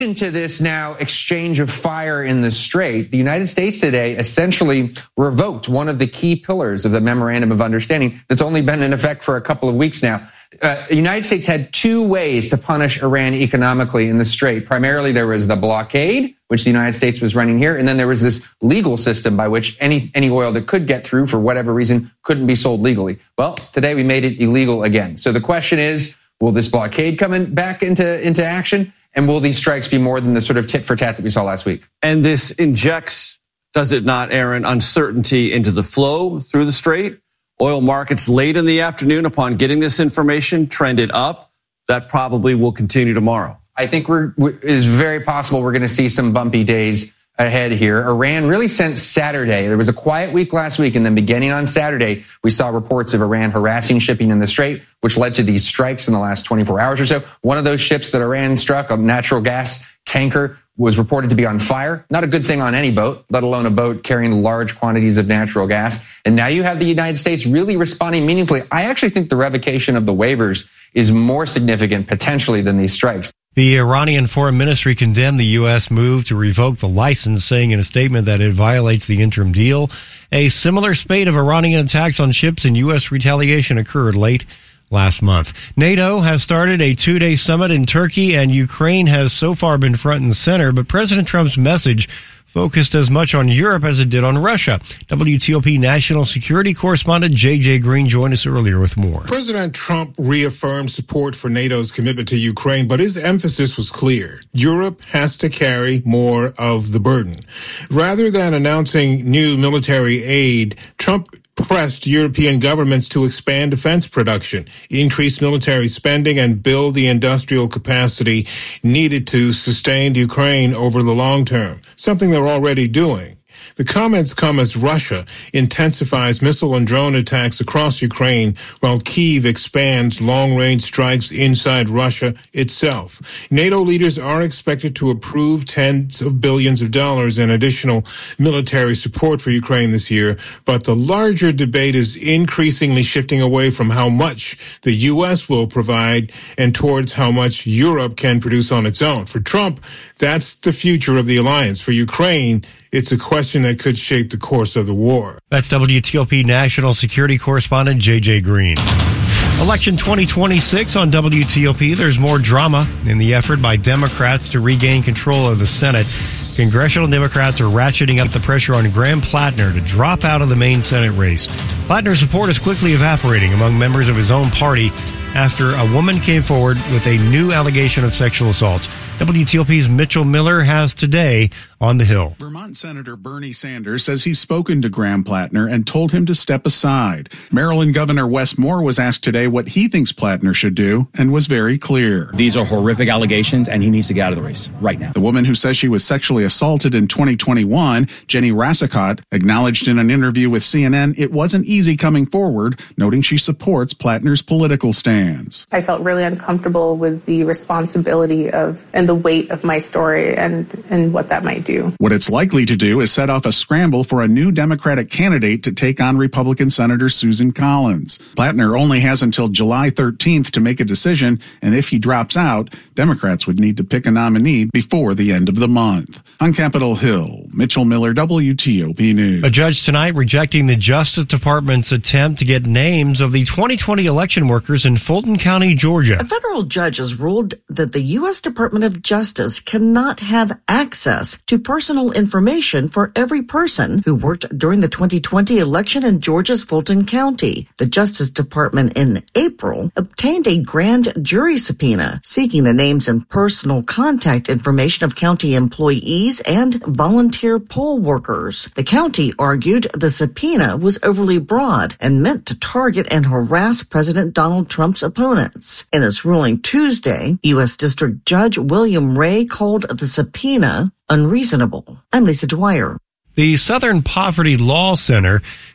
Into this now exchange of fire in the Strait, the United States today essentially revoked one of the key pillars of the Memorandum of Understanding that's only been in effect for a couple of weeks now. The United States had two ways to punish Iran economically in the Strait. Primarily, there was the blockade, which the United States was running here, and then there was this legal system by which any oil that could get through for whatever reason couldn't be sold legally. Well, today we made it illegal again. So the question is, will this blockade come back into action? And will these strikes be more than the sort of tit for tat that we saw last week? And this injects, does it not, Aaron, uncertainty into the flow through the Strait? Oil markets late in the afternoon upon getting this information trended up. That probably will continue tomorrow. I think it's very possible we're going to see some bumpy days ahead here. Iran really since Saturday. There was a quiet week last week, and then beginning on Saturday, we saw reports of Iran harassing shipping in the Strait, which led to these strikes in the last 24 hours or so. One of those ships that Iran struck, a natural gas tanker, was reported to be on fire. Not a good thing on any boat, let alone a boat carrying large quantities of natural gas. And now you have the United States really responding meaningfully. I actually think the revocation of the waivers is more significant potentially than these strikes. The Iranian Foreign Ministry condemned the U.S. move to revoke the license, saying in a statement that it violates the interim deal. A similar spate of Iranian attacks on ships and U.S. retaliation occurred late last month. NATO has started a two-day summit in Turkey, and Ukraine has so far been front and center, but President Trump's message focused as much on Europe as it did on Russia. WTOP national security correspondent J.J. Green joined us earlier with more. President Trump reaffirmed support for NATO's commitment to Ukraine, but his emphasis was clear. Europe has to carry more of the burden. Rather than announcing new military aid, Trump pressed European governments to expand defense production, increase military spending, and build the industrial capacity needed to sustain Ukraine over the long term, something they're already doing. The comments come as Russia intensifies missile and drone attacks across Ukraine while Kyiv expands long-range strikes inside Russia itself. NATO leaders are expected to approve tens of billions of dollars in additional military support for Ukraine this year, but the larger debate is increasingly shifting away from how much the U.S. will provide and towards how much Europe can produce on its own. For Trump, that's the future of the alliance. For Ukraine, it's a question that could shape the course of the war. That's WTOP national security correspondent J.J. Green. Election 2026 on WTOP. There's more drama in the effort by Democrats to regain control of the Senate. Congressional Democrats are ratcheting up the pressure on Graham Plattner to drop out of the main Senate race. Plattner's support is quickly evaporating among members of his own party after a woman came forward with a new allegation of sexual assault. WTOP's Mitchell Miller has today on the Hill. Vermont Senator Bernie Sanders says he's spoken to Graham Plattner and told him to step aside. Maryland Governor Wes Moore was asked today what he thinks Plattner should do and was very clear. These are horrific allegations and he needs to get out of the race right now. The woman who says she was sexually assaulted in 2021, Jenny Rassicott, acknowledged in an interview with CNN it wasn't easy coming forward, noting she supports Plattner's political stance. I felt really uncomfortable with the responsibility of and the weight of my story and what that might do. What it's likely to do is set off a scramble for a new Democratic candidate to take on Republican Senator Susan Collins. Plattner only has until July 13th to make a decision, and if he drops out, Democrats would need to pick a nominee before the end of the month. On Capitol Hill, Mitchell Miller, WTOP News. A judge tonight rejecting the Justice Department's attempt to get names of the 2020 election workers in Fulton County, Georgia. A federal judge has ruled that the U.S. Department of Justice cannot have access to personal information for every person who worked during the 2020 election in Georgia's Fulton County. The Justice Department in April obtained a grand jury subpoena seeking the names and personal contact information of county employees and volunteer poll workers. The county argued the subpoena was overly broad and meant to target and harass President Donald Trump's opponents. In his ruling Tuesday, U.S. District Judge William Ray called the subpoena unreasonable. I'm Lisa Dwyer. The Southern Poverty Law Center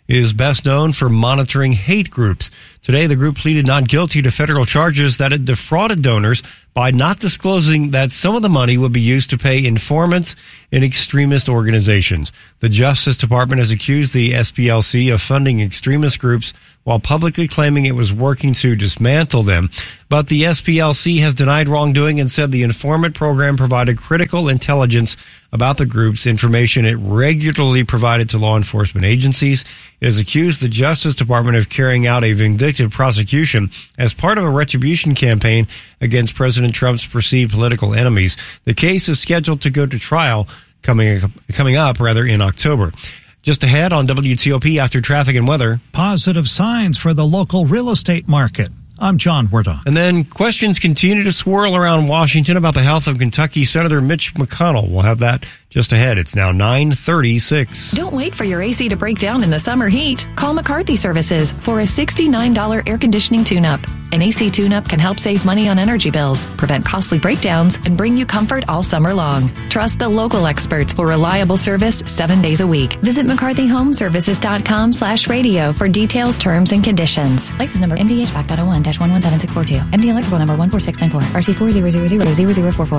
is best known for monitoring hate groups. Today, the group pleaded not guilty to federal charges that it defrauded donors by not disclosing that some of the money would be used to pay informants in extremist organizations. The Justice Department has accused the SPLC of funding extremist groups while publicly claiming it was working to dismantle them. But the SPLC has denied wrongdoing and said the informant program provided critical intelligence about the groups, information it regularly provided to law enforcement agencies. It has accused the Justice Department of carrying out a vindictive prosecution as part of a retribution campaign against President Trump's perceived political enemies. The case is scheduled to go to trial coming up in October. Just ahead on WTOP after traffic and weather. Positive signs for the local real estate market. I'm John Wardock. And then questions continue to swirl around Washington about the health of Kentucky Senator Mitch McConnell. We'll have that just ahead. It's now 9:36. Don't wait for your AC to break down in the summer heat. Call McCarthy Services for a $69 air conditioning tune-up. An AC tune-up can help save money on energy bills, prevent costly breakdowns, and bring you comfort all summer long. Trust the local experts for reliable service 7 days a week. Visit McCarthyHomeservices.com/radio for details, terms, and conditions. License number MDH-117-117642. MD electrical number 14694. RC40000044.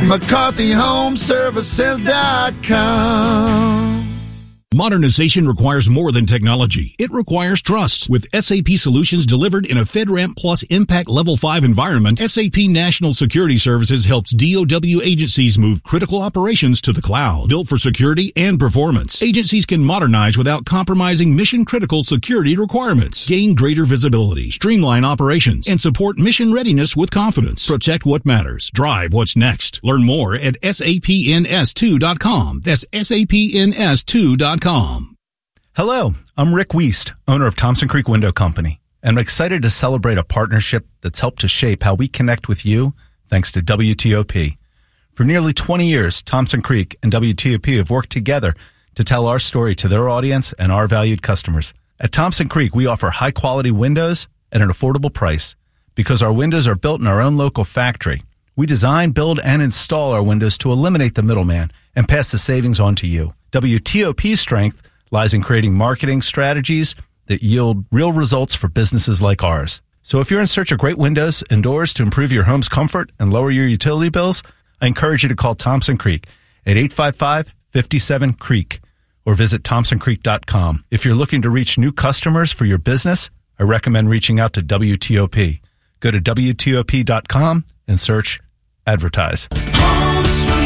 McCarthyHomeservices.com. Modernization requires more than technology. It requires trust. With SAP solutions delivered in a FedRAMP Plus Impact Level 5 environment, SAP National Security Services helps DoW agencies move critical operations to the cloud. Built for security and performance, agencies can modernize without compromising mission-critical security requirements, gain greater visibility, streamline operations, and support mission readiness with confidence. Protect what matters. Drive what's next. Learn more at sapns2.com. That's sapns2.com. Hello, I'm Rick Wiest, owner of Thompson Creek Window Company, and I'm excited to celebrate a partnership that's helped to shape how we connect with you thanks to WTOP. For nearly 20 years, Thompson Creek and WTOP have worked together to tell our story to their audience and our valued customers. At Thompson Creek, we offer high-quality windows at an affordable price. Because our windows are built in our own local factory, we design, build, and install our windows to eliminate the middleman and pass the savings on to you. WTOP's strength lies in creating marketing strategies that yield real results for businesses like ours. So if you're in search of great windows and doors to improve your home's comfort and lower your utility bills, I encourage you to call Thompson Creek at 855-57-CREEK or visit thompsoncreek.com. If you're looking to reach new customers for your business, I recommend reaching out to WTOP. Go to WTOP.com and search advertise. Home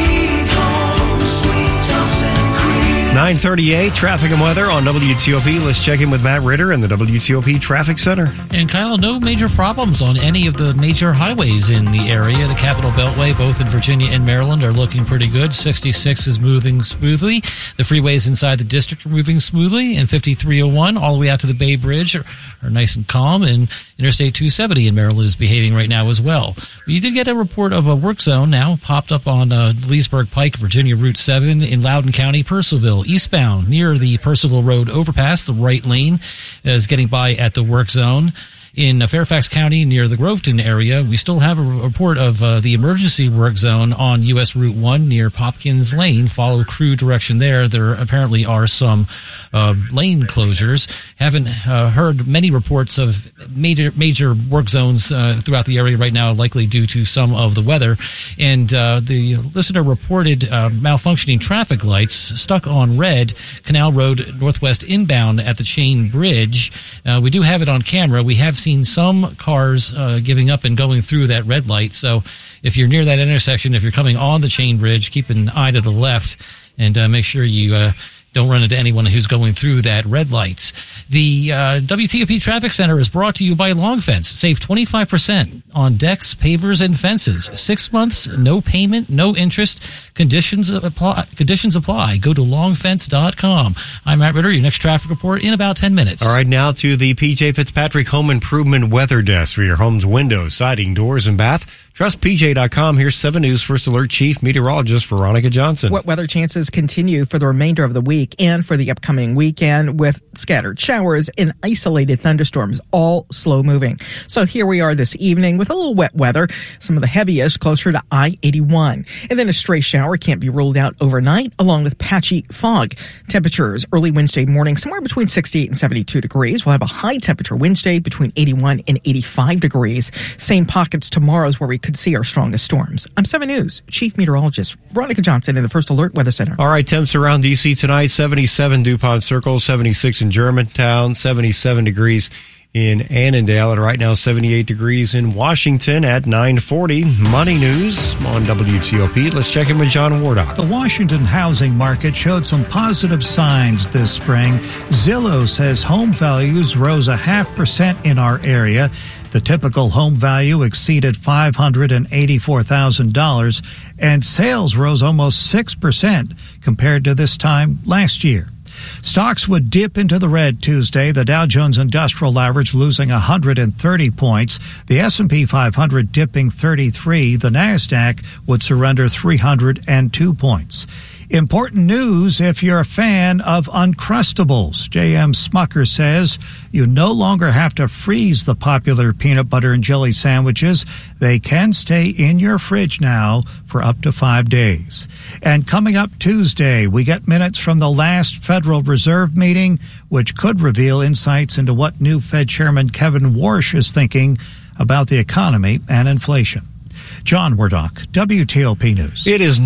sweet Thompson Creek. 9:38, traffic and weather on WTOP. Let's check in with Matt Ritter in the WTOP Traffic Center. And Kyle, no major problems on any of the major highways in the area. The Capital Beltway, both in Virginia and Maryland, are looking pretty good. 66 is moving smoothly. The freeways inside the district are moving smoothly. And 5301 all the way out to the Bay Bridge are nice and calm. And Interstate 270 in Maryland is behaving right now as well. You did get a report of a work zone now popped up on Leesburg Pike, Virginia Route 7 in Loudoun County, Purcellville. Eastbound near the Percival Road overpass, the right lane is getting by at the work zone. In Fairfax County near the Groveton area, we still have a report of the emergency work zone on U.S. Route 1 near Popkins Lane. Follow crew direction there. There apparently are some lane closures. Haven't heard many reports of major work zones throughout the area right now, likely due to some of the weather. And the listener reported malfunctioning traffic lights stuck on red, Canal Road Northwest inbound at the Chain Bridge. We do have it on camera. We have seen some cars giving up and going through that red light. So if you're near that intersection, if you're coming on the Chain Bridge, keep an eye to the left and make sure you don't run into anyone who's going through that red light. The WTOP Traffic Center is brought to you by Long Fence. Save 25% on decks, pavers, and fences. 6 months, no payment, no interest. Conditions apply. Go to longfence.com. I'm Matt Ritter. Your next traffic report in about 10 minutes. All right, now to the PJ Fitzpatrick Home Improvement Weather Desk for your home's windows, siding, doors, and bath. Trust PJ.com. Here's 7 News First Alert Chief Meteorologist Veronica Johnson. Wet weather chances continue for the remainder of the week. week and for the upcoming weekend with scattered showers and isolated thunderstorms, all slow moving. So here we are this evening with a little wet weather, some of the heaviest closer to I-81. And then a stray shower can't be ruled out overnight, along with patchy fog. Temperatures early Wednesday morning, somewhere between 68 and 72 degrees. We'll have a high temperature Wednesday between 81 and 85 degrees. Same pockets tomorrow's where we could see our strongest storms. I'm 7 News Chief Meteorologist Veronica Johnson in the First Alert Weather Center. All right, temps around D.C. tonight, 77 DuPont Circle, 76 in Germantown, 77 degrees in Annandale, and right now 78 degrees in Washington at 9:40. Money news on WTOP. Let's check in with John Wardock. The Washington housing market showed some positive signs this spring. Zillow says home values rose 0.5% in our area. The typical home value exceeded $584,000, and sales rose almost 6% compared to this time last year. Stocks would dip into the red Tuesday. The Dow Jones Industrial Average losing 130 points. The S&P 500 dipping 33. The Nasdaq would surrender 302 points. Important news if you're a fan of Uncrustables. J.M. Smucker says you no longer have to freeze the popular peanut butter and jelly sandwiches. They can stay in your fridge now for up to 5 days. And coming up Tuesday, we get minutes from the last Federal Reserve meeting, which could reveal insights into what new Fed Chairman Kevin Warsh is thinking about the economy and inflation. John Wardock, WTOP News. It is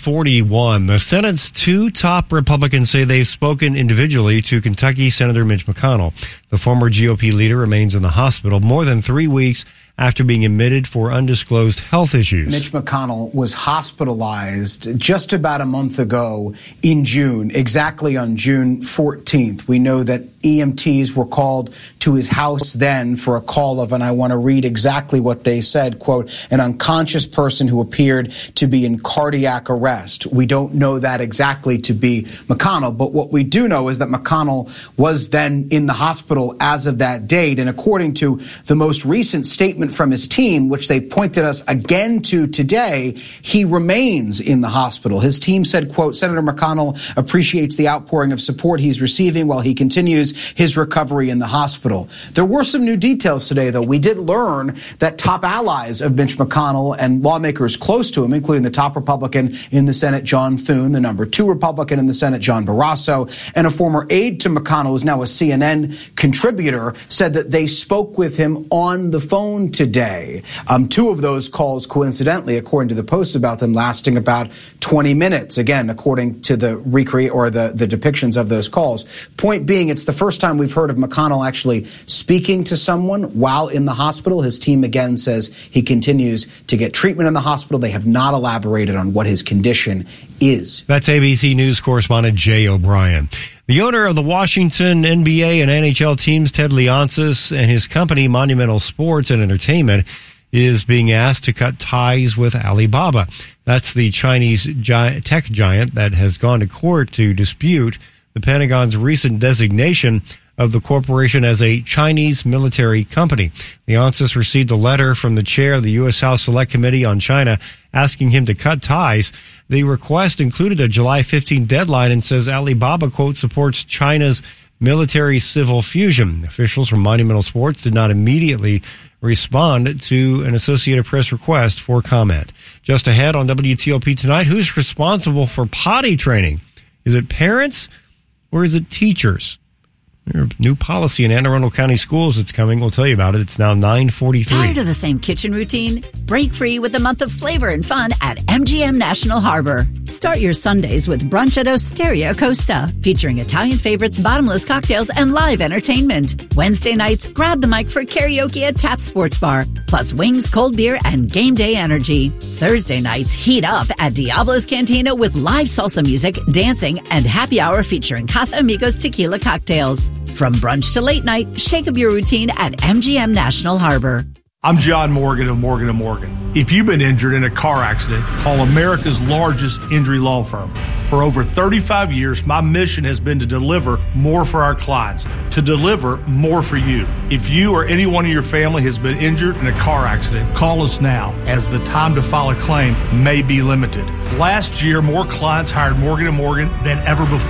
9:41. The Senate's two top Republicans say they've spoken individually to Kentucky Senator Mitch McConnell. The former GOP leader remains in the hospital more than 3 weeks after being admitted for undisclosed health issues. Mitch McConnell was hospitalized just about a month ago in June, exactly on June 14th. We know that EMTs were called to his house then for a call of, and I want to read exactly what they said, quote, an unconscious person who appeared to be in cardiac arrest. We don't know that exactly to be McConnell, but what we do know is that McConnell was then in the hospital as of that date. And according to the most recent statement from his team, which they pointed us again to today, he remains in the hospital. His team said, quote, Senator McConnell appreciates the outpouring of support he's receiving while he continues his recovery in the hospital. There were some new details today, though. We did learn that top allies of Mitch McConnell and lawmakers close to him, including the top Republican in the Senate, John Thune, the number 2 Republican in the Senate, John Barrasso, and a former aide to McConnell, who's now a CNN contributor, said that they spoke with him on the phone today. 2 of those calls, coincidentally, according to the Post about them, lasting about 20 minutes. Again, according to the the depictions of those calls. Point being, it's the first time we've heard of McConnell actually speaking to someone while in the hospital. His team again says he continues to get treatment in the hospital. They have not elaborated on what his condition is. That's ABC News correspondent Jay O'Brien. The owner of the Washington NBA and NHL teams, Ted Leonsis, and his company, Monumental Sports and Entertainment, is being asked to cut ties with Alibaba. That's the Chinese tech giant that has gone to court to dispute the Pentagon's recent designation of the corporation as a Chinese military company. Leonsis received a letter from the chair of the U.S. House Select Committee on China asking him to cut ties. The request included a July 15 deadline and says Alibaba, quote, supports China's military-civil fusion. Officials from Monumental Sports did not immediately respond to an Associated Press request for comment. Just ahead on WTOP tonight, who's responsible for potty training? Is it parents or is it teachers? There's a new policy in Anne Arundel County Schools that's coming. We'll tell you about it. It's now 9:43. Tired of the same kitchen routine? Break free with a month of flavor and fun at MGM National Harbor. Start your Sundays with brunch at Osteria Costa, featuring Italian favorites, bottomless cocktails, and live entertainment. Wednesday nights, grab the mic for karaoke at Tap Sports Bar, plus wings, cold beer, and game day energy. Thursday nights, heat up at Diablo's Cantina with live salsa music, dancing, and happy hour featuring Casa Amigos tequila cocktails. From brunch to late night, shake up your routine at MGM National Harbor. I'm John Morgan of Morgan & Morgan. If you've been injured in a car accident, call America's largest injury law firm. For over 35 years, my mission has been to deliver more for our clients, to deliver more for you. If you or anyone in your family has been injured in a car accident, call us now, as the time to file a claim may be limited. Last year, more clients hired Morgan & Morgan than ever before.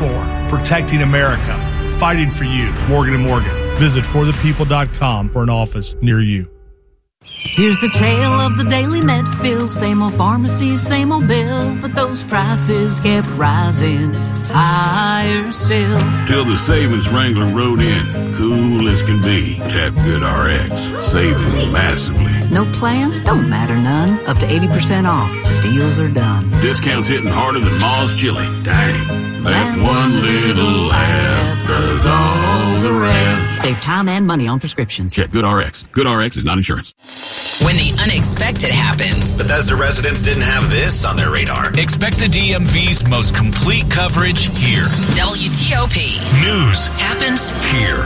protecting America, fighting for you. Morgan & Morgan. Visit forthepeople.com for an office near you. Here's the tale of the daily Medfield. Same old pharmacy, same old bill, but those prices kept rising higher still. Till the savings wrangler rode in, cool as can be. Tap GoodRx, saving massively. No plan? Don't matter none. Up to 80% off. The deals are done. Discounts hitting harder than Ma's chili. Dang, that one little app does all the rest. Save time and money on prescriptions. Check GoodRx. GoodRx is not insurance. When the unexpected happens. Bethesda residents didn't have this on their radar. Expect the DMV's most complete coverage here. WTOP. News happens here.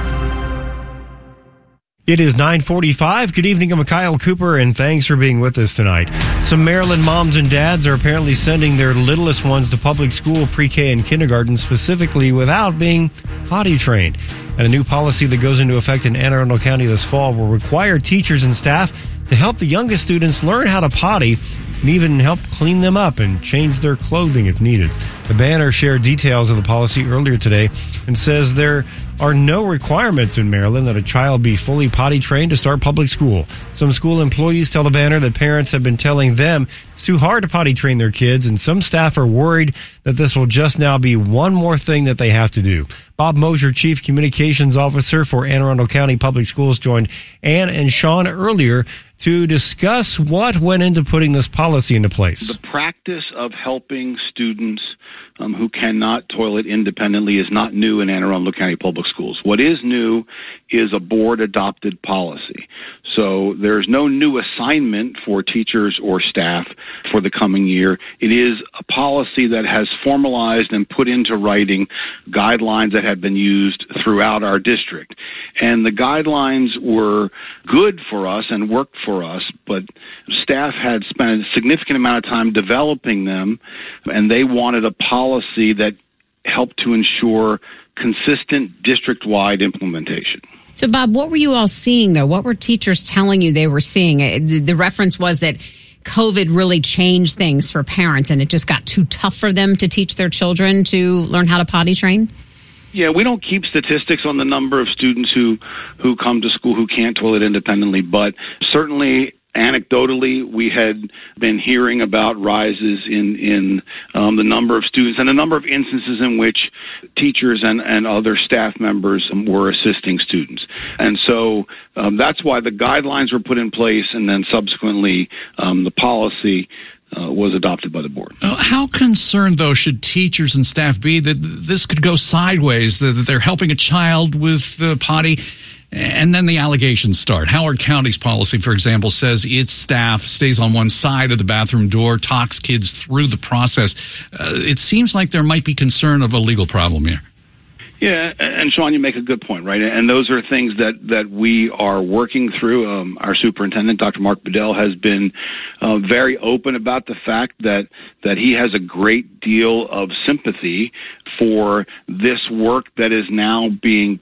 It is 9:45. Good evening, I'm Kyle Cooper, and thanks for being with us tonight. Some Maryland moms and dads are apparently sending their littlest ones to public school, pre-K, and kindergarten specifically without being potty trained. And a new policy that goes into effect in Anne Arundel County this fall will require teachers and staff to help the youngest students learn how to potty and even help clean them up and change their clothing if needed. The banner shared details of the policy earlier today and says there are no requirements in Maryland that a child be fully potty trained to start public school. Some school employees tell the banner that parents have been telling them it's too hard to potty train their kids, and some staff are worried that this will just now be one more thing that they have to do. Bob Mosier, Chief Communications Officer for Anne Arundel County Public Schools, joined Ann and Sean earlier to discuss what went into putting this policy into place. The practice of helping students who cannot toilet independently is not new in Anne Arundel County Public Schools. What is new is a board-adopted policy. So there's no new assignment for teachers or staff for the coming year. It is a policy that has formalized and put into writing guidelines that have been used throughout our district. And the guidelines were good for us and worked for us, but staff had spent a significant amount of time developing them, and they wanted a policy that helped to ensure consistent district-wide implementation. So, Bob, what were you all seeing, though? What were teachers telling you they were seeing? The reference was that COVID really changed things for parents, and it just got too tough for them to teach their children to learn how to potty train? Yeah, we don't keep statistics on the number of students who come to school who can't toilet independently, but certainly anecdotally, we had been hearing about rises in the number of students and a number of instances in which teachers and other staff members were assisting students. And so that's why the guidelines were put in place, and then subsequently the policy was adopted by the board. How concerned, though, should teachers and staff be that this could go sideways, that they're helping a child with potty, and then the allegations start? Howard County's policy, for example, says its staff stays on one side of the bathroom door, talks kids through the process. It seems like there might be concern of a legal problem here. Yeah, and Sean, you make a good point, right? And those are things that we are working through. Our superintendent, Dr. Mark Bedell, has been very open about the fact that he has a great deal of sympathy for this work that is now being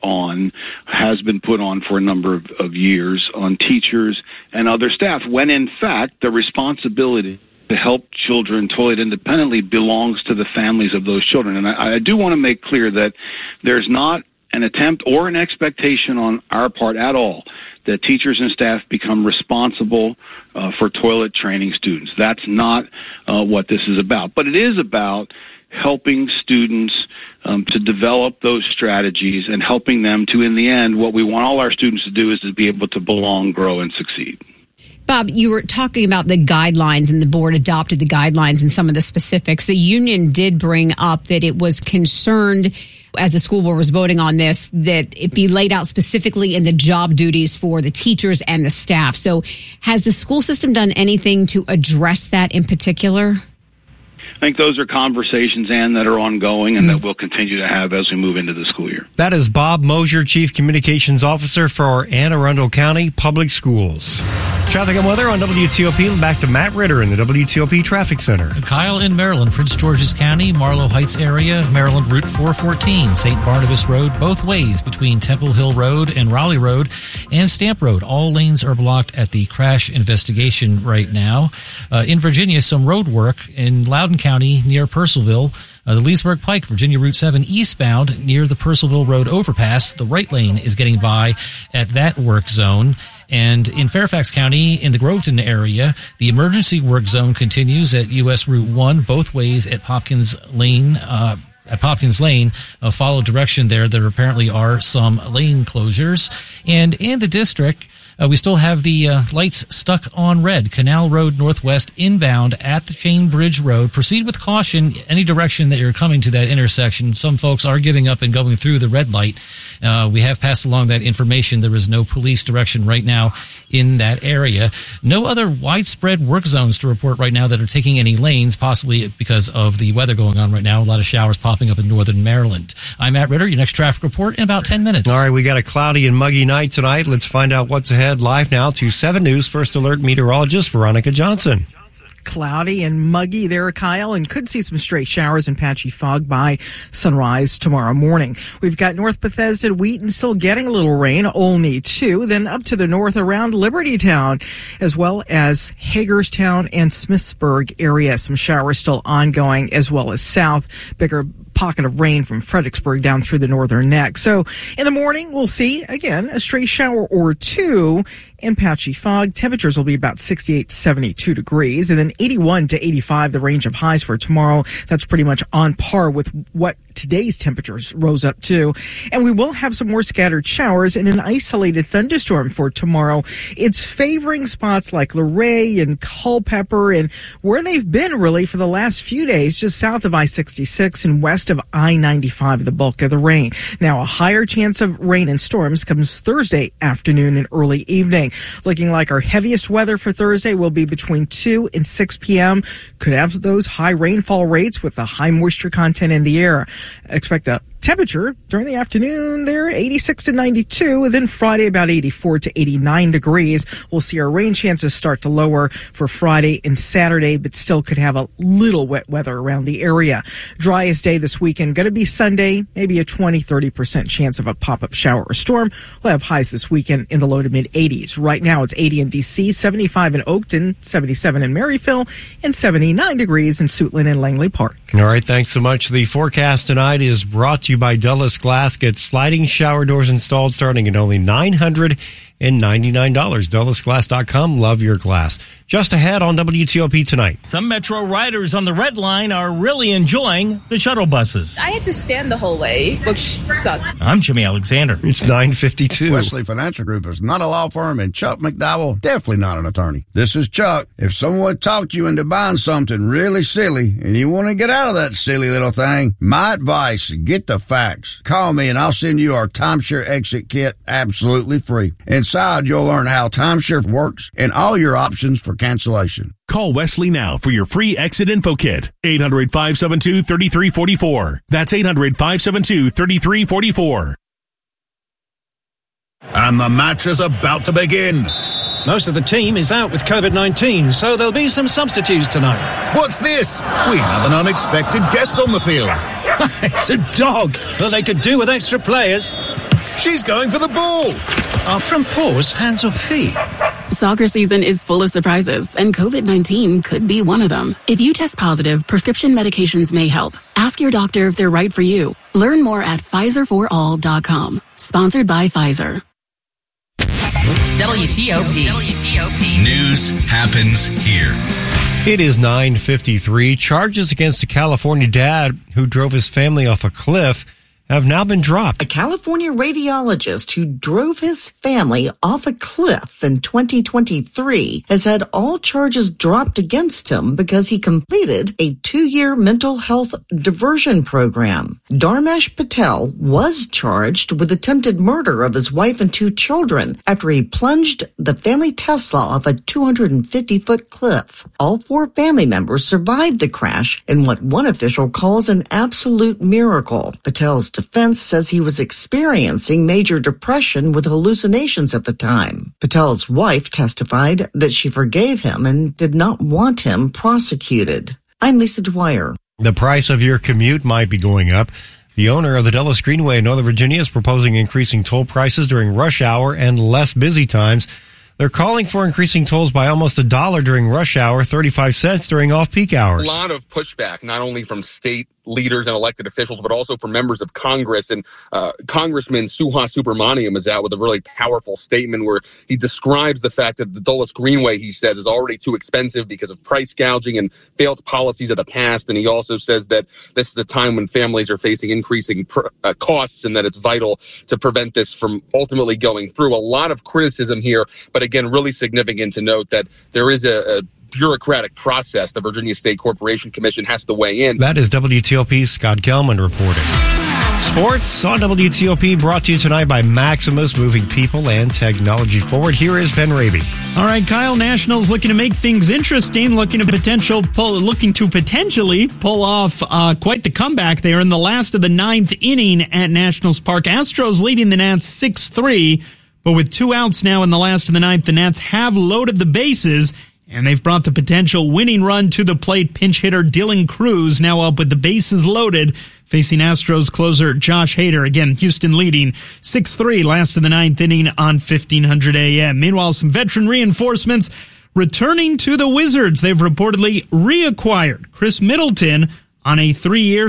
has been put on for a number of years on teachers and other staff, when in fact the responsibility to help children toilet independently belongs to the families of those children. And I do want to make clear that there's not an attempt or an expectation on our part at all that teachers and staff become responsible for toilet training students. That's not what this is about. But it is about helping students to develop those strategies and helping them to, in the end, what we want all our students to do is to be able to belong, grow, and succeed. Bob, you were talking about the guidelines, and the board adopted the guidelines and some of the specifics. The union did bring up that it was concerned, as the school board was voting on this, that it be laid out specifically in the job duties for the teachers and the staff. So has the school system done anything to address that in particular? I think those are conversations, Ann, that are ongoing and that we'll continue to have as we move into the school year. That is Bob Mosier, Chief Communications Officer for Anne Arundel County Public Schools. Traffic and weather on WTOP. Back to Matt Ritter in the WTOP Traffic Center. Kyle in Maryland, Prince George's County, Marlow Heights area, Maryland Route 414, St. Barnabas Road, both ways between Temple Hill Road and Raleigh Road and Stamp Road. All lanes are blocked at the crash investigation right now. In Virginia, some road work in Loudoun County near Purcellville. The Leesburg Pike, Virginia Route 7 eastbound near the Purcellville Road overpass. The right lane is getting by at that work zone. And in Fairfax County, in the Groveton area, the emergency work zone continues at U.S. Route 1, both ways at Popkins Lane. Follow direction there. There apparently are some lane closures. And in the district, we still have the lights stuck on red. Canal Road Northwest inbound at the Chain Bridge Road. Proceed with caution any direction that you're coming to that intersection. Some folks are giving up and going through the red light. We have passed along that information. There is no police direction right now in that area. No other widespread work zones to report right now that are taking any lanes, possibly because of the weather going on right now. A lot of showers popping up in northern Maryland. I'm Matt Ritter. Your next traffic report in about 10 minutes. All right, we got a cloudy and muggy night tonight. Let's find out what's ahead. Live now to 7 News First Alert meteorologist Veronica Johnson. Cloudy and muggy there, Kyle, and could see some stray showers and patchy fog by sunrise tomorrow morning. We've got North Bethesda, Wheaton still getting a little rain, Olney too, then up to the north around Liberty Town, as well as Hagerstown and Smithsburg area. Some showers still ongoing, as well as south, bigger pocket of rain from Fredericksburg down through the northern neck. So in the morning, we'll see, again, a stray shower or two and patchy fog. Temperatures will be about 68 to 72 degrees, and then 81 to 85, the range of highs for tomorrow. That's pretty much on par with what today's temperatures rose up to. And we will have some more scattered showers and an isolated thunderstorm for tomorrow. It's favoring spots like Luray and Culpeper and where they've been really for the last few days, just south of I-66 and west of I-95, the bulk of the rain. Now, a higher chance of rain and storms comes Thursday afternoon and early evening. Looking like our heaviest weather for Thursday will be between 2 and 6 p.m. Could have those high rainfall rates with the high moisture content in the air. Expect a temperature during the afternoon there, 86 to 92, and then Friday about 84 to 89 degrees. We'll see our rain chances start to lower for Friday and Saturday, but still could have a little wet weather around the area. Driest day this weekend going to be Sunday, maybe a 20-30% chance of a pop-up shower or storm. We'll have highs this weekend in the low to mid-80s. Right now it's 80 in D.C., 75 in Oakton, 77 in Maryville, and 79 degrees in Suitland and Langley Park. All right, thanks so much. The forecast tonight is brought to you by Dulles Glass. Get sliding shower doors installed starting at only $999. DullesGlass.com. Love your glass. Just ahead on WTOP tonight. Some Metro riders on the Red Line are really enjoying the shuttle buses. I had to stand the whole way, which sucked. I'm Jimmy Alexander. It's 9:52. Wesley Financial Group is not a law firm, and Chuck McDowell, definitely not an attorney. This is Chuck. If someone talked you into buying something really silly and you want to get out of that silly little thing, my advice, get the facts. Call me and I'll send you our timeshare exit kit absolutely free. Inside, you'll learn how timeshare works and all your options for cancellation. Call Wesley now for your free exit info kit. 800-572-3344. That's 800-572-3344. And the match is about to begin. Most of the team is out with COVID-19, so there'll be some substitutes tonight. What's this? We have an unexpected guest on the field. It's a dog. Well, they could do with extra players. She's going for the ball. Are front paws hands or feet? Soccer season is full of surprises, and COVID-19 could be one of them. If you test positive, prescription medications may help. Ask your doctor if they're right for you. Learn more at PfizerForAll.com. Sponsored by Pfizer. WTOP. News happens here. It is 9:53. Charges against a California dad who drove his family off a cliff have now been dropped. A California radiologist who drove his family off a cliff in 2023 has had all charges dropped against him because he completed a 2-year mental health diversion program. Dharmesh Patel was charged with attempted murder of his wife and 2 children after he plunged the family Tesla off a 250-foot cliff. All 4 family members survived the crash in what one official calls an absolute miracle. Patel's defense says he was experiencing major depression with hallucinations at the time. Patel's wife testified that she forgave him and did not want him prosecuted. I'm Lisa Dwyer. The price of your commute might be going up. The owner of the Dulles Greenway in Northern Virginia is proposing increasing toll prices during rush hour and less busy times. They're calling for increasing tolls by almost $1 during rush hour, 35 cents during off-peak hours. A lot of pushback, not only from state leaders and elected officials, but also for members of Congress. And Congressman Suha Subramaniam is out with a really powerful statement where he describes the fact that the Dulles Greenway, he says, is already too expensive because of price gouging and failed policies of the past. And he also says that this is a time when families are facing increasing costs and that it's vital to prevent this from ultimately going through. A lot of criticism here, but again, really significant to note that there is a bureaucratic process. The Virginia State Corporation Commission has to weigh in. That is WTOP's Scott Gelman reporting. Sports on WTOP brought to you tonight by Maximus, moving people and technology forward. Here is Ben Raby. All right, Kyle, Nationals looking to make things interesting, looking to potentially pull off quite the comeback there in the last of the ninth inning at Nationals Park. Astros leading the Nats 6-3, but with 2 outs now in the last of the ninth, the Nats have loaded the bases, and they've brought the potential winning run to the plate. Pinch hitter Dylan Cruz now up with the bases loaded, facing Astros closer Josh Hader. Again, Houston leading 6-3 last of the ninth inning on 1500 AM. Meanwhile, some veteran reinforcements returning to the Wizards. They've reportedly reacquired Chris Middleton on a 3-year,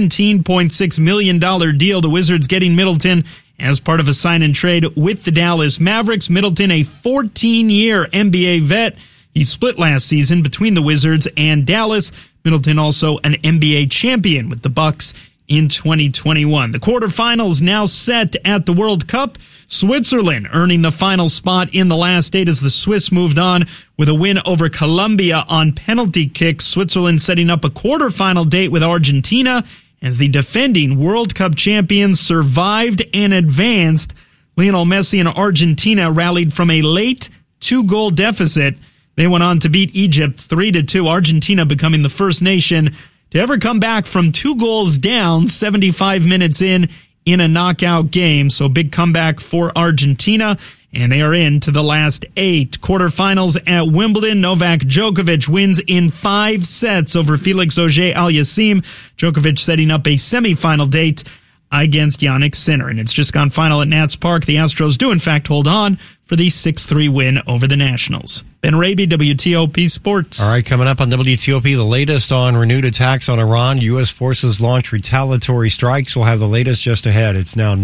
$17.6 million deal. The Wizards getting Middleton as part of a sign and trade with the Dallas Mavericks. Middleton, a 14-year NBA vet. He split last season between the Wizards and Dallas. Middleton also an NBA champion with the Bucks in 2021. The quarterfinals now set at the World Cup. Switzerland earning the final spot in the last 8 as the Swiss moved on with a win over Colombia on penalty kicks. Switzerland setting up a quarterfinal date with Argentina as the defending World Cup champions survived and advanced. Lionel Messi and Argentina rallied from a late 2-goal deficit. They went on to beat Egypt 3-2, Argentina becoming the first nation to ever come back from 2 goals down 75 minutes in a knockout game. So big comeback for Argentina, and they are into the last 8. Quarterfinals at Wimbledon. Novak Djokovic wins in 5 sets over Felix Auger-Aliassime. Djokovic setting up a semifinal date against Jannik Sinner. And it's just gone final at Nats Park. The Astros do, in fact, hold on for the 6-3 win over the Nationals. Ben Raby, WTOP Sports. All right, coming up on WTOP, the latest on renewed attacks on Iran. U.S. forces launch retaliatory strikes. We'll have the latest just ahead. It's now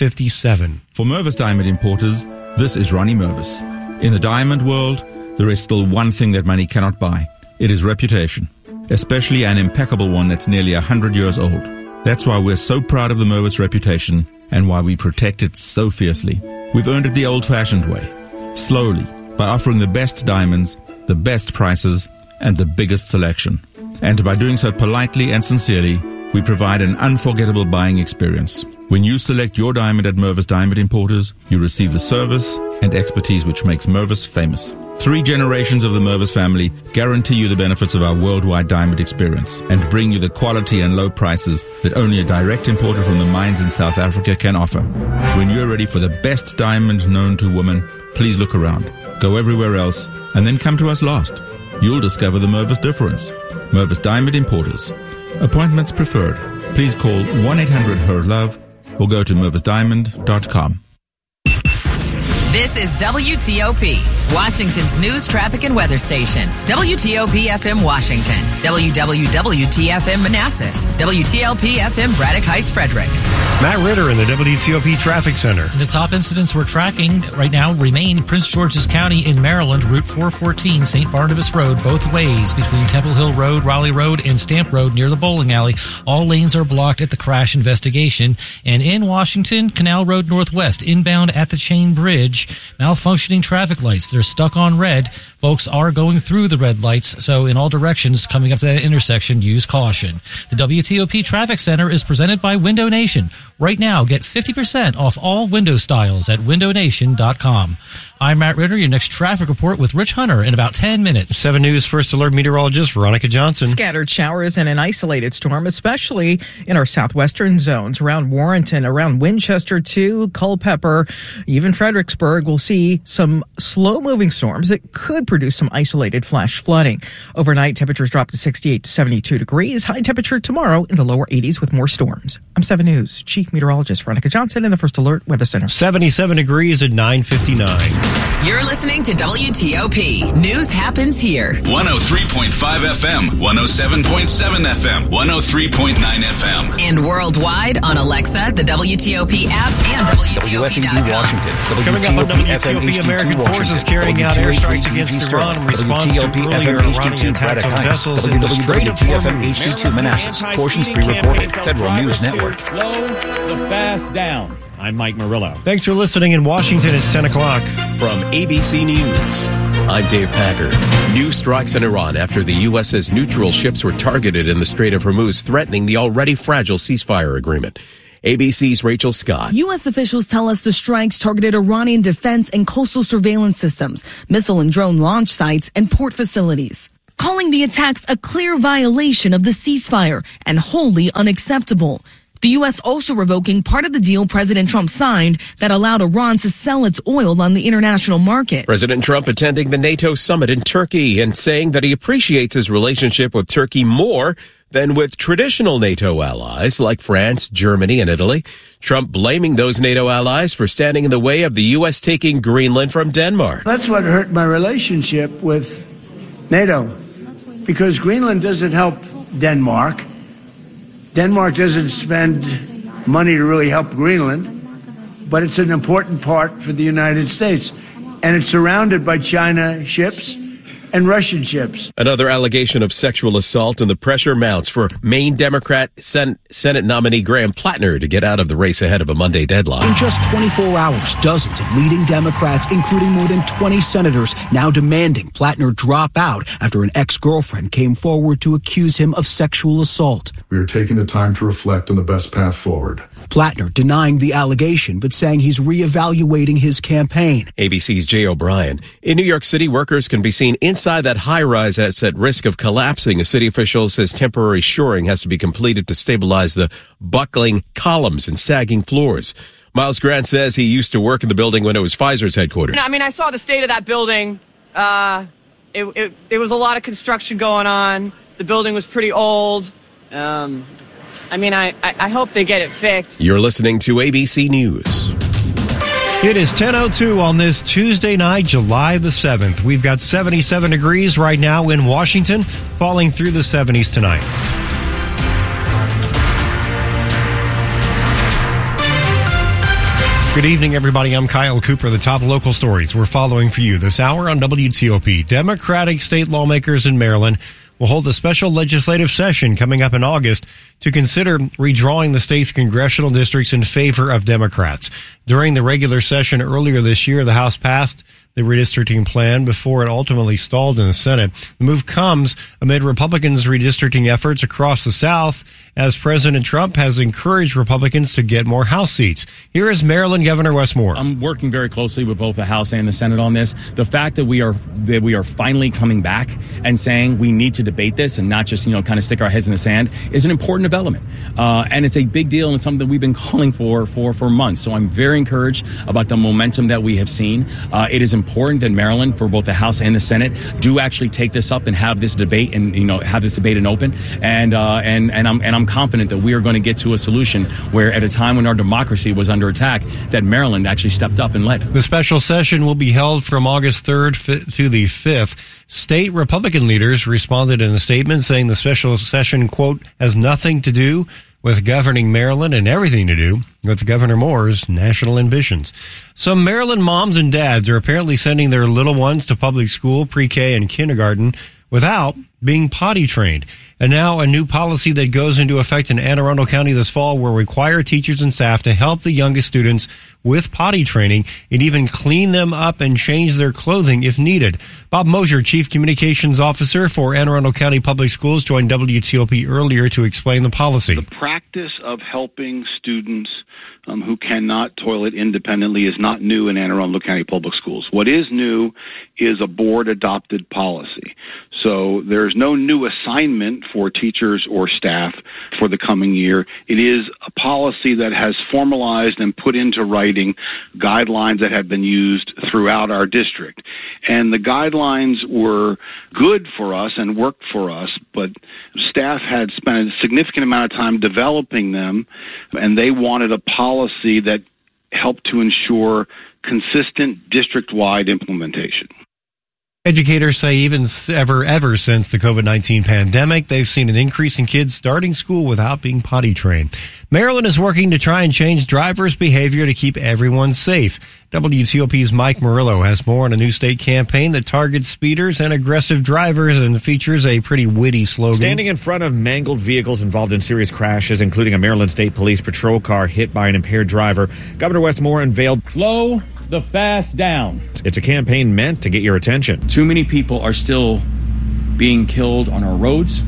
9:57. For Mervis Diamond Importers, this is Ronnie Mervis. In the diamond world, there is still one thing that money cannot buy. It is reputation, especially an impeccable one that's nearly 100 years old. That's why we're so proud of the Mervis reputation and why we protect it so fiercely. We've earned it the old-fashioned way, slowly, by offering the best diamonds, the best prices, and the biggest selection. And by doing so politely and sincerely, we provide an unforgettable buying experience. When you select your diamond at Mervis Diamond Importers, you receive the service and expertise which makes Mervis famous. 3 generations of the Mervis family guarantee you the benefits of our worldwide diamond experience and bring you the quality and low prices that only a direct importer from the mines in South Africa can offer. When you're ready for the best diamond known to women, please look around. Go everywhere else, and then come to us last. You'll discover the Mervis difference. Mervis Diamond Importers. Appointments preferred. Please call 1-800-HER-LOVE or go to mervisdiamond.com. This is WTOP, Washington's news, traffic, and weather station. WTOP FM Washington, WWWT-FM Manassas, WTLP FM Braddock Heights, Frederick. Matt Ritter in the WTOP Traffic Center. The top incidents we're tracking right now remain Prince George's County in Maryland, Route 414, St. Barnabas Road, both ways between Temple Hill Road, Raleigh Road, and Stamp Road near the bowling alley. All lanes are blocked at the crash investigation. And in Washington, Canal Road Northwest, inbound at the Chain Bridge, malfunctioning traffic lights. They're stuck on red. Folks are going through the red lights, so in all directions coming up to that intersection, use caution. The WTOP Traffic Center is presented by Window Nation. Right now, get 50% off all window styles at windownation.com. I'm Matt Ritter, your next traffic report with Rich Hunter in about 10 minutes. 7 News First Alert meteorologist Veronica Johnson. Scattered showers and an isolated storm, especially in our southwestern zones around Warrenton, around Winchester too, Culpeper, even Fredericksburg. We'll see some slow-moving storms that could produce some isolated flash flooding. Overnight, temperatures drop to 68 to 72 degrees. High temperature tomorrow in the lower 80s with more storms. I'm 7 News Chief Meteorologist Veronica Johnson in the First Alert Weather Center. 77 degrees at 9:59. You're listening to WTOP. News happens here. 103.5 FM, 107.7 FM, 103.9 FM. And worldwide on Alexa, the WTOP app, and WTOP.com. Washington. Coming up on WTOP, American forces carrying out airstrikes against Iran in response to earlier Iranian attacks on vessels in the Strait of Hormuz. HD2 Manassas. Portions pre-recorded. Federal News Network. Slow the fast down. I'm Mike Murillo. Thanks for listening in Washington. It's 10 o'clock. From ABC News, I'm Dave Packer. New strikes in Iran after the U.S.'s neutral ships were targeted in the Strait of Hormuz, threatening the already fragile ceasefire agreement. ABC's Rachel Scott. U.S. officials tell us the strikes targeted Iranian defense and coastal surveillance systems, missile and drone launch sites, and port facilities, calling the attacks a clear violation of the ceasefire and wholly unacceptable. The U.S. also revoking part of the deal President Trump signed that allowed Iran to sell its oil on the international market. President Trump attending the NATO summit in Turkey and saying that he appreciates his relationship with Turkey more than with traditional NATO allies like France, Germany, and Italy. Trump blaming those NATO allies for standing in the way of the U.S. taking Greenland from Denmark. That's what hurt my relationship with NATO, because Greenland doesn't help Denmark. Denmark doesn't spend money to really help Greenland, but it's an important part for the United States. And it's surrounded by China ships and Russian ships. Another allegation of sexual assault, and the pressure mounts for Maine Democrat Senate nominee Graham Plattner to get out of the race ahead of a Monday deadline. In just 24 hours, dozens of leading Democrats, including more than 20 senators, now demanding Plattner drop out after an ex-girlfriend came forward to accuse him of sexual assault. We are taking the time to reflect on the best path forward. Plattner denying the allegation, but saying he's reevaluating his campaign. ABC's Jay O'Brien. In New York City, workers can be seen inside that high-rise that's at risk of collapsing. A city official says temporary shoring has to be completed to stabilize the buckling columns and sagging floors. Miles Grant says he used to work in the building when it was Pfizer's headquarters. I mean, I saw the state of that building. It was a lot of construction going on. The building was pretty old. I hope they get it fixed. You're listening to ABC News. It is 10:02 on this Tuesday night, July the 7th. We've got 77 degrees right now in Washington, falling through the 70s tonight. Good evening, everybody. I'm Kyle Cooper. The top local stories we're following for you this hour on WTOP. Democratic state lawmakers in Maryland will hold a special legislative session coming up in August to consider redrawing the state's congressional districts in favor of Democrats. During the regular session earlier this year, the House passed the redistricting plan before it ultimately stalled in the Senate. The move comes amid Republicans' redistricting efforts across the South as President Trump has encouraged Republicans to get more House seats. Here is Maryland Governor Wes Moore. I'm working very closely with both the House and the Senate on this. The fact that we are finally coming back and saying we need to debate this and not just, kind of stick our heads in the sand is an important development. And it's a big deal and something that we've been calling for months. So I'm very encouraged about the momentum that we have seen. It is important that Maryland, for both the House and the Senate, do actually take this up and have this debate and have this debate and open. And I'm confident that we are going to get to a solution where, at a time when our democracy was under attack, that Maryland actually stepped up and led. The special session will be held from August 3rd to the 5th. State Republican leaders responded in a statement saying the special session, quote, has nothing to do with governing Maryland and everything to do with Governor Moore's national ambitions. Some Maryland moms and dads are apparently sending their little ones to public school, pre-K, and kindergarten without being potty trained. And now a new policy that goes into effect in Anne Arundel County this fall will require teachers and staff to help the youngest students with potty training and even clean them up and change their clothing if needed. Bob Mosier, Chief Communications Officer for Anne Arundel County Public Schools, joined WTOP earlier to explain the policy. The practice of helping students who cannot toilet independently is not new in Anne Arundel County Public Schools. What is new is a board-adopted policy. So there's no new assignment for teachers or staff for the coming year. It is a policy that has formalized and put into writing guidelines that have been used throughout our district. And the guidelines were good for us and worked for us, but staff had spent a significant amount of time developing them, and they wanted a policy that help to ensure consistent district-wide implementation. Educators say ever since the COVID-19 pandemic, they've seen an increase in kids starting school without being potty trained. Maryland is working to try and change drivers' behavior to keep everyone safe. WTOP's Mike Murillo has more on a new state campaign that targets speeders and aggressive drivers and features a pretty witty slogan. Standing in front of mangled vehicles involved in serious crashes, including a Maryland State Police patrol car hit by an impaired driver, Governor Wes Moore unveiled Slow the Fast Down. It's a campaign meant to get your attention. Too many people are still being killed on our roads.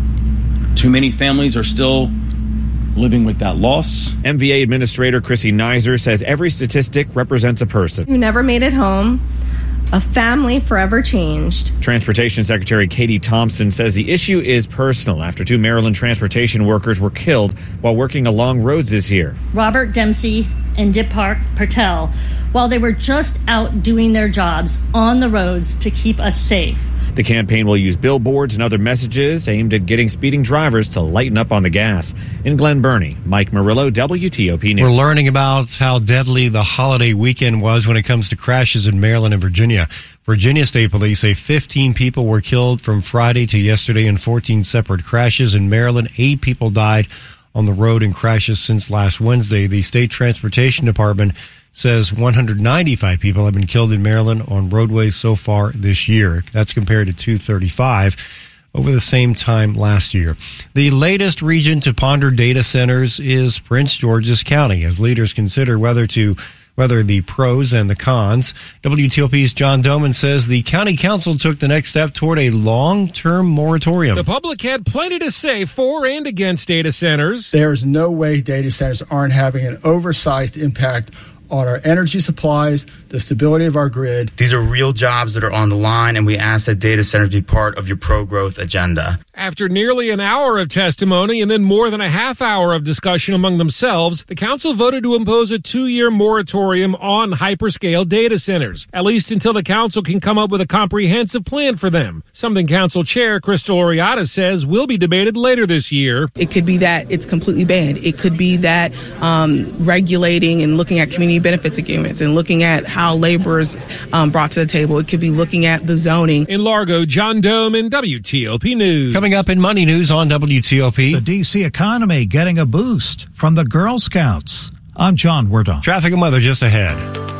Too many families are still living with that loss. MVA Administrator Chrissy Nizer says every statistic represents a person who never made it home, a family forever changed. Transportation Secretary Katie Thompson says the issue is personal after 2 Maryland transportation workers were killed while working along roads this year. Robert Dempsey and Dipak Patel, while they were just out doing their jobs on the roads to keep us safe. The campaign will use billboards and other messages aimed at getting speeding drivers to lighten up on the gas. In Glen Burnie, Mike Murillo, WTOP News. We're learning about how deadly the holiday weekend was when it comes to crashes in Maryland and Virginia. Virginia State Police say 15 people were killed from Friday to yesterday in 14 separate crashes. In Maryland, 8 people died on the road in crashes since last Wednesday. The State Transportation Department says 195 people have been killed in Maryland on roadways so far this year. That's compared to 235 over the same time last year. The latest region to ponder data centers is Prince George's County, as leaders consider whether the pros and the cons. WTOP's John Doman says the county council took the next step toward a long-term moratorium. The public had plenty to say for and against data centers. There's no way data centers aren't having an oversized impact on our energy supplies, the stability of our grid. These are real jobs that are on the line, and we ask that data centers be part of your pro-growth agenda. After nearly an hour of testimony and then more than a half hour of discussion among themselves, the council voted to impose a 2-year moratorium on hyperscale data centers, at least until the council can come up with a comprehensive plan for them, something council chair Crystal Oriata says will be debated later this year. It could be that it's completely banned. It could be that regulating and looking at community benefits agreements and looking at how labor is brought to the table. It could be looking at the zoning. In Largo, John Doman, WTOP News. Coming up in Money News on WTOP. The D.C. economy getting a boost from the Girl Scouts. I'm John Werdon. Traffic and weather just ahead.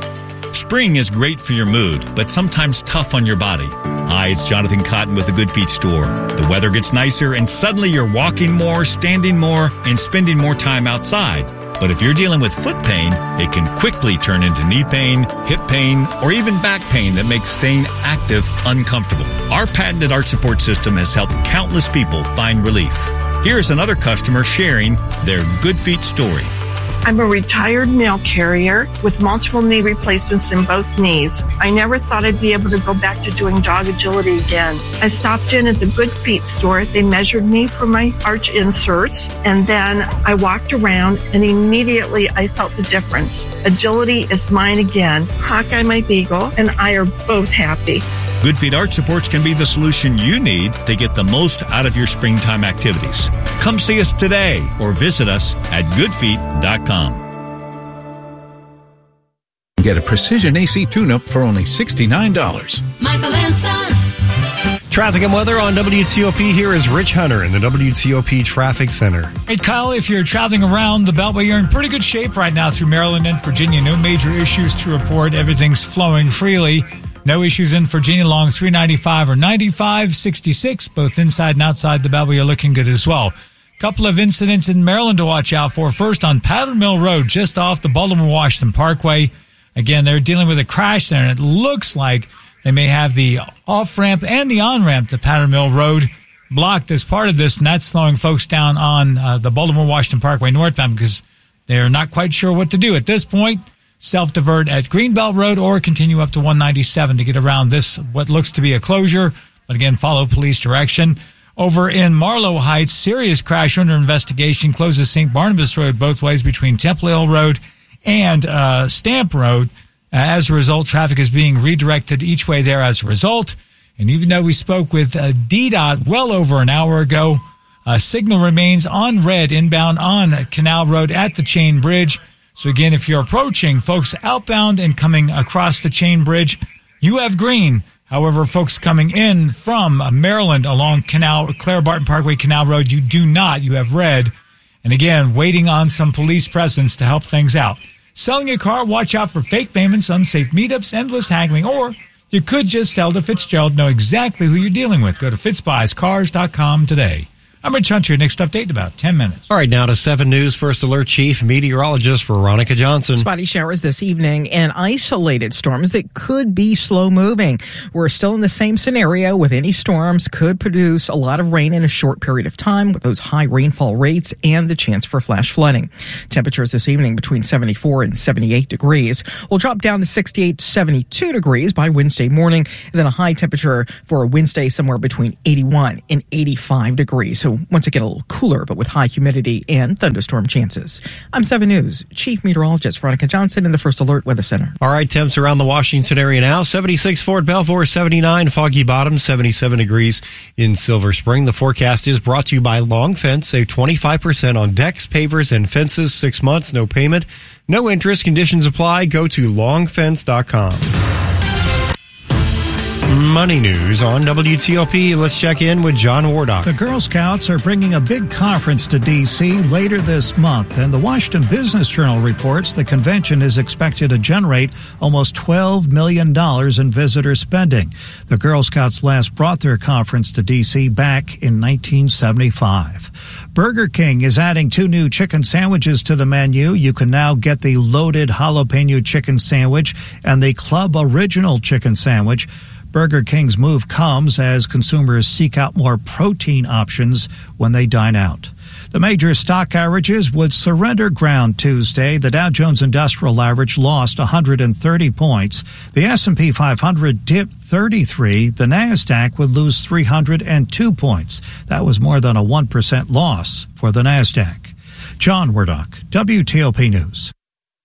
Spring is great for your mood, but sometimes tough on your body. Hi, it's Jonathan Cotton with the Good Feet store. The weather gets nicer and suddenly you're walking more, standing more, and spending more time outside. But if you're dealing with foot pain, it can quickly turn into knee pain, hip pain, or even back pain that makes staying active uncomfortable. Our patented arch support system has helped countless people find relief. Here's another customer sharing their Good Feet story. I'm a retired mail carrier with multiple knee replacements in both knees. I never thought I'd be able to go back to doing dog agility again. I stopped in at the Good Feet store. They measured me for my arch inserts, and then I walked around, and immediately I felt the difference. Agility is mine again. Hawkeye, my beagle, and I are both happy. Good Feet Arch Supports can be the solution you need to get the most out of your springtime activities. Come see us today or visit us at goodfeet.com. Get a precision AC tune-up for only $69. Michael and Son. Traffic and weather on WTOP. Here is Rich Hunter in the WTOP Traffic Center. Hey, Kyle, if you're traveling around the Beltway, you're in pretty good shape right now through Maryland and Virginia. No major issues to report. Everything's flowing freely. No issues in Virginia along 395 or 95, 66. Both inside and outside the Beltway are looking good as well. Couple of incidents in Maryland to watch out for. First, on Powder Mill Road, just off the Baltimore-Washington Parkway. Again, they're dealing with a crash there, and it looks like they may have the off-ramp and the on-ramp to Powder Mill Road blocked as part of this, and that's slowing folks down on the Baltimore-Washington Parkway northbound because they're not quite sure what to do. At this point, self-divert at Greenbelt Road or continue up to 197 to get around this, what looks to be a closure, but again, follow police direction. Over in Marlow Heights, serious crash under investigation, closes St. Barnabas Road both ways between Temple Hill Road and Stamp Road. As a result, traffic is being redirected each way there as a result. And even though we spoke with DDOT well over an hour ago, signal remains on red inbound on Canal Road at the Chain Bridge. So again, if you're approaching folks outbound and coming across the Chain Bridge, you have green. However, folks coming in from Maryland along Clara Barton Parkway, Canal Road, you do not. You have red. And again, waiting on some police presence to help things out. Selling a car, watch out for fake payments, unsafe meetups, endless haggling, or you could just sell to Fitzgerald, know exactly who you're dealing with. Go to fitzbuyscars.com today. I'm Rich Hunter. Next update in about 10 minutes. All right, now to 7 News First Alert Chief Meteorologist Veronica Johnson. Spotty showers this evening and isolated storms that could be slow moving. We're still in the same scenario with any storms could produce a lot of rain in a short period of time with those high rainfall rates and the chance for flash flooding. Temperatures this evening between 74 and 78 degrees will drop down to 68 to 72 degrees by Wednesday morning, and then a high temperature for Wednesday somewhere between 81 and 85 degrees. So once again, a little cooler, but with high humidity and thunderstorm chances. I'm 7 News Chief Meteorologist Veronica Johnson in the First Alert Weather Center. All right, temps around the Washington area now. 76 Fort Belvoir, 79 Foggy Bottom, 77 degrees in Silver Spring. The forecast is brought to you by Long Fence. Save 25% on decks, pavers, and fences. 6 months, no payment, no interest. Conditions apply. Go to longfence.com. Money news on WTOP. Let's check in with John Wardock. The Girl Scouts are bringing a big conference to D.C. later this month, and the Washington Business Journal reports the convention is expected to generate almost $12 million in visitor spending. The Girl Scouts last brought their conference to D.C. back in 1975. Burger King is adding 2 new chicken sandwiches to the menu. You can now get the loaded jalapeno chicken sandwich and the Club Original chicken sandwich. Burger King's move comes as consumers seek out more protein options when they dine out. The major stock averages would surrender ground Tuesday. The Dow Jones Industrial Average lost 130 points. The S&P 500 dipped 33. The NASDAQ would lose 302 points. That was more than a 1% loss for the NASDAQ. John Wardock, WTOP News.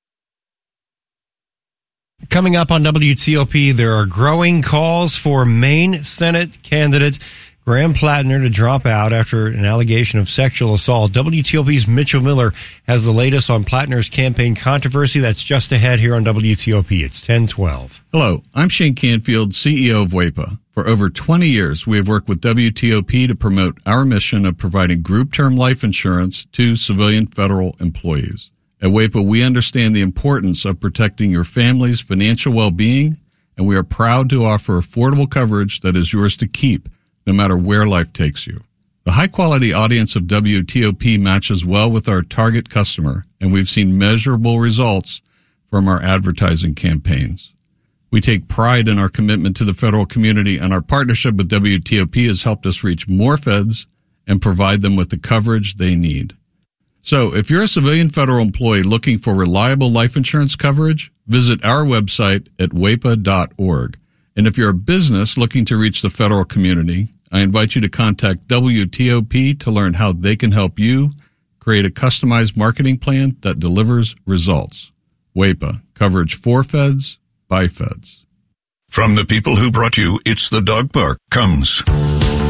Coming up on WTOP, there are growing calls for Maine Senate candidate Graham Plattner to drop out after an allegation of sexual assault. WTOP's Mitchell Miller has the latest on Plattner's campaign controversy. That's just ahead here on WTOP. It's 10:12. Hello, I'm Shane Canfield, CEO of WAEPA. For over 20 years, we have worked with WTOP to promote our mission of providing group term life insurance to civilian federal employees. At WAEPA, we understand the importance of protecting your family's financial well-being, and we are proud to offer affordable coverage that is yours to keep, no matter where life takes you. The high-quality audience of WTOP matches well with our target customer, and we've seen measurable results from our advertising campaigns. We take pride in our commitment to the federal community, and our partnership with WTOP has helped us reach more feds and provide them with the coverage they need. So if you're a civilian federal employee looking for reliable life insurance coverage, visit our website at WAEPA.org. And if you're a business looking to reach the federal community, I invite you to contact WTOP to learn how they can help you create a customized marketing plan that delivers results. WAEPA, coverage for feds, by feds. From the people who brought you It's the Dog Park comes